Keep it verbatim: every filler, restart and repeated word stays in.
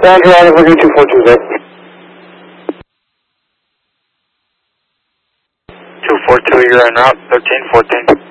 Roger, Roger, we're going two four two there. two four two, you're en route, thirteen fourteen.